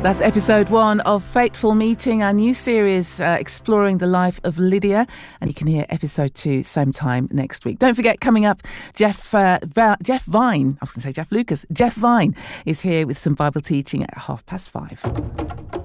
That's episode 1 of Fateful Meeting, our new series exploring the life of Lydia. And you can hear episode 2 same time next week. Don't forget, coming up, Jeff Vine, I was going to say Jeff Lucas. Jeff Vine is here with some Bible teaching at 5:30.